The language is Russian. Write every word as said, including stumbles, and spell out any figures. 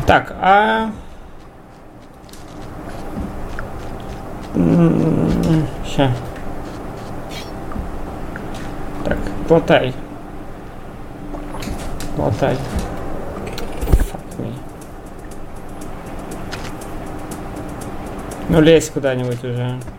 Так, а... Ща. Так, глотай. Глотай. Fuck me. Ну лезь куда-нибудь уже.